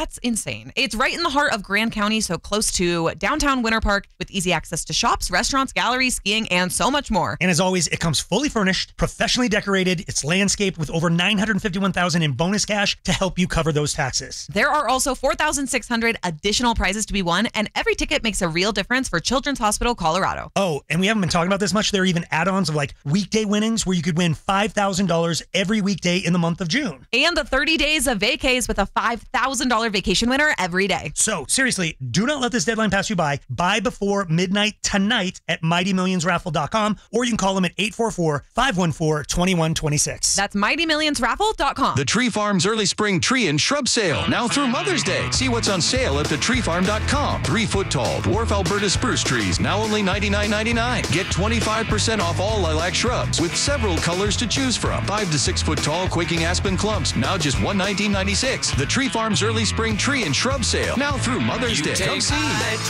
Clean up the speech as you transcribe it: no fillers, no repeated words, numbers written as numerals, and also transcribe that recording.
That's insane. It's right in the heart of Grand County, so close to downtown Winter Park with easy access to shops, restaurants, galleries, skiing, and so much more. And as always, it comes fully furnished, professionally decorated. It's landscaped with over $951,000 in bonus cash to help you cover those taxes. There are also 4,600 additional prizes to be won, and every ticket makes a real difference for Children's Hospital Colorado. Oh, and we haven't been talking about this much. There are even add-ons of like weekday winnings where you could win $5,000 every weekday in the month of June. And the 30 days of vacays with a $5,000 vacation winner every day. So seriously, do not let this deadline pass you by. Buy before midnight tonight at MightyMillionsRaffle.com, or you can call them at 844-514-2126. That's MightyMillionsRaffle.com. The Tree Farm's early spring tree and shrub sale, now through Mother's Day. See what's on sale at thetreefarm.com. 3-foot-tall dwarf Alberta spruce trees, now only $99.99. Get 25% off all lilac shrubs with several colors to choose from. 5 to 6 foot tall quaking aspen clumps, now just $119.96. The Tree Farm's early spring tree and shrub sale, now through Mother's Day. Come see.